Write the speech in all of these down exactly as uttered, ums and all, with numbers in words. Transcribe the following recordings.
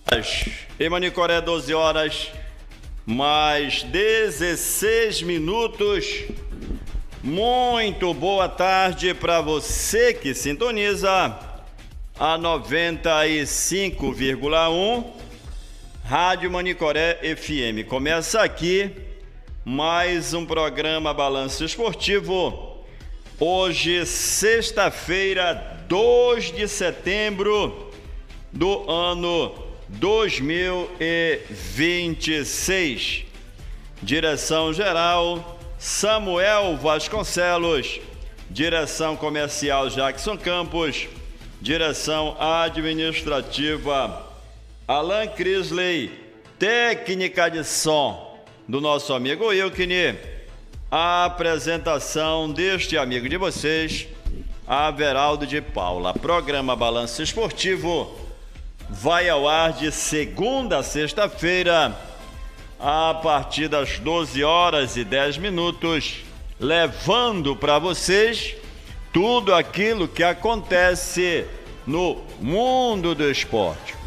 Em Manicoré, doze horas, mais dezesseis minutos. Muito boa tarde para você que sintoniza a noventa e cinco vírgula um Rádio Manicoré F M. Começa aqui mais um programa Balanço Esportivo. Hoje, sexta-feira, dois de setembro do ano dois mil e vinte e seis. Direção geral Samuel Vasconcelos, direção comercial Jackson Campos, direção administrativa Alan Crisley, técnica de som do nosso amigo Wilkine, a apresentação deste amigo de vocês, Averaldo de Paula. Programa Balanço Esportivo vai ao ar de segunda a sexta-feira, a partir das doze horas e dez minutos, levando para vocês tudo aquilo que acontece no mundo do esporte.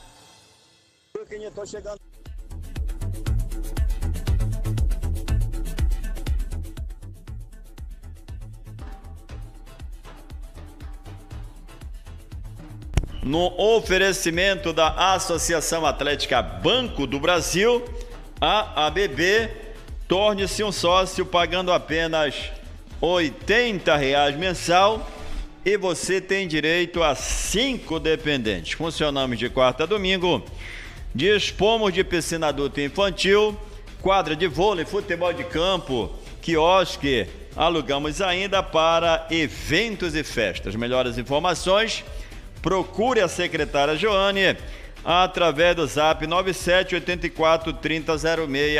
Tô chegando. No oferecimento da Associação Atlética Banco do Brasil, a A B B, torne-se um sócio pagando apenas oitenta reais mensal e você tem direito a cinco dependentes. Funcionamos de quarta a domingo, dispomos de piscina adulta e infantil, quadra de vôlei, futebol de campo, quiosque, alugamos ainda para eventos e festas. Melhores informações, procure a secretária Joane através do zap nove sete oito quatro três zero seis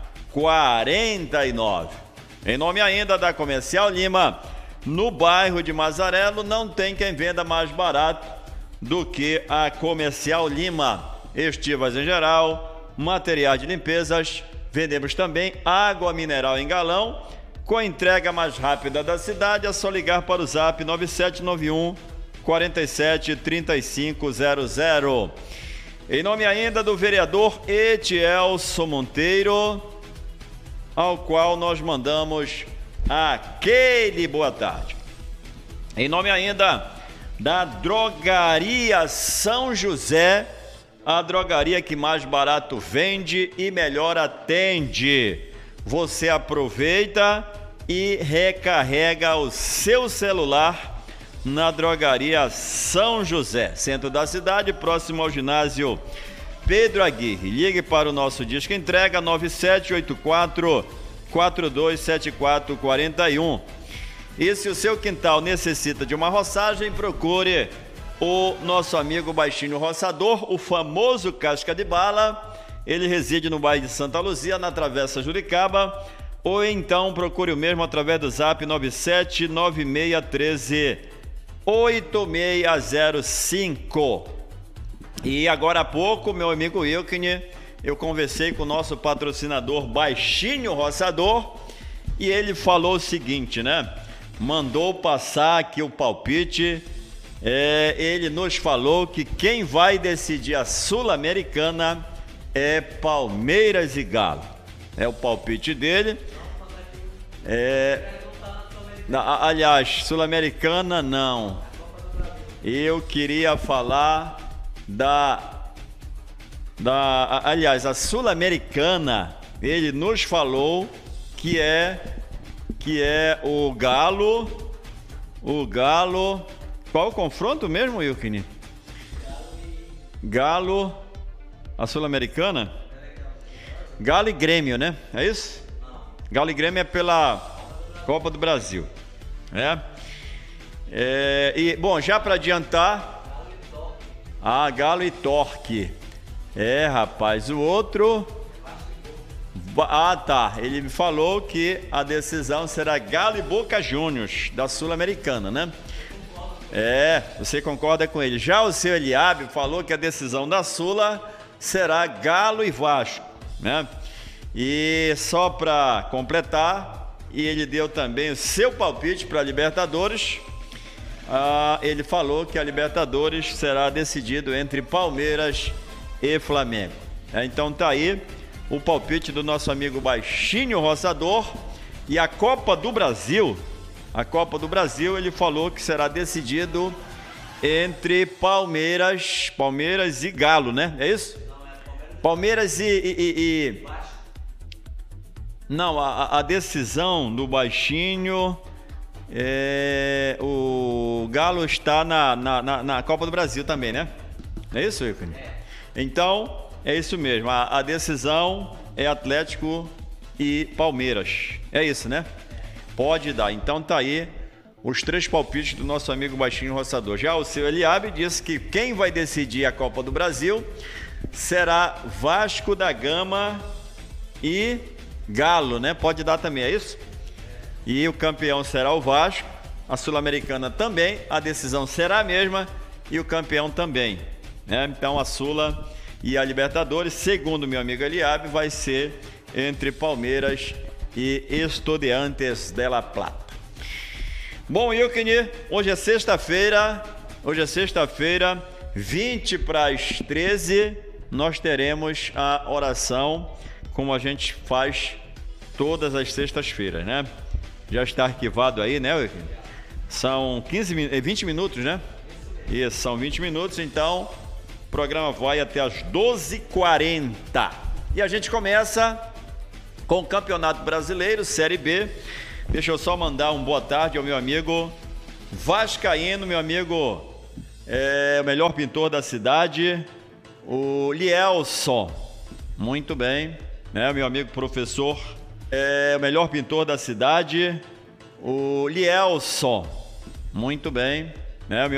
quatro nove. Em nome ainda da Comercial Lima, no bairro de Mazarelo, não tem quem venda mais barato do que a Comercial Lima. Estivas em geral, materiais de limpezas, vendemos também água mineral em galão, com a entrega mais rápida da cidade. É só ligar para o zap nove sete nove um quatro sete três cinco zero zero. Em nome ainda do vereador Etielson Monteiro, ao qual nós mandamos aquele boa tarde. Em nome ainda da Drogaria São José, a drogaria que mais barato vende e melhor atende. Você aproveita e recarrega o seu celular na Drogaria São José, centro da cidade, próximo ao ginásio Pedro Aguirre. Ligue para o nosso disco entrega nove sete oito quatro quatro dois sete quatro quatro um. E se o seu quintal necessita de uma roçagem, procure o nosso amigo Baixinho Roçador, o famoso Casca de Bala. Ele reside no bairro de Santa Luzia, na Travessa Juricaba, ou então procure o mesmo através do zap nove sete nove seis um três oito seis zero cinco. E agora há pouco, meu amigo Wilkine, eu conversei com o nosso patrocinador Baixinho Roçador e ele falou o seguinte, né? Mandou passar aqui o palpite. É, ele nos falou que quem vai decidir a Sul-Americana é Palmeiras e Galo. É o palpite dele. É... Aliás, Sul-Americana não. Eu queria falar da, da... Aliás, a Sul-Americana, ele nos falou que é, que é o Galo, o Galo... Qual o confronto mesmo, Wilkine? Galo, a Sul-Americana? Galo e Grêmio, né? É isso? Galo e Grêmio é pela Copa do Brasil. É? É, e, bom, já para adiantar... Ah, Galo e Torque. É, rapaz, o outro... Ah, tá. Ele me falou que a decisão será Galo e Boca Juniors, da Sul-Americana, né? É, você concorda com ele. Já o seu Eliabe falou que a decisão da Sula será Galo e Vasco, né? E só para completar, e ele deu também o seu palpite para a Libertadores. Ah, ele falou que a Libertadores será decidido entre Palmeiras e Flamengo. É, então tá aí o palpite do nosso amigo Baixinho Roçador. E a Copa do Brasil, a Copa do Brasil, ele falou que será decidido entre Palmeiras, Palmeiras e Galo, né? É isso? Palmeiras e... e, e, e... Não, a, a decisão do Baixinho, é, o Galo está na, na, na, na Copa do Brasil também, né? É isso, Ícone? Então, é isso mesmo, a, a decisão é Atlético e Palmeiras. É isso, né? Pode dar. Então tá aí os três palpites do nosso amigo Baixinho Roçador. Já o seu Eliabe disse que quem vai decidir a Copa do Brasil será Vasco da Gama e Galo, né? Pode dar também, é isso? E o campeão será o Vasco, a Sul-Americana também, a decisão será a mesma e o campeão também, né? Então a Sula e a Libertadores, segundo meu amigo Eliabe, vai ser entre Palmeiras e Estudiantes de La Plata. Bom, Ilkini, hoje é sexta-feira, hoje é sexta-feira, vinte para as treze, nós teremos a oração, como a gente faz todas as sextas-feiras, né? Já está arquivado aí, né, Ilkini? São quinze, vinte minutos, né? Isso, são vinte minutos, então o programa vai até as doze e quarenta. E a gente começa com o Campeonato Brasileiro, Série B. Deixa eu só mandar um boa tarde ao meu amigo vascaíno, meu amigo, é, o melhor pintor da cidade, o Lielson. Muito bem, né, meu amigo professor, é, o melhor pintor da cidade, o Lielson. Muito bem, né, meu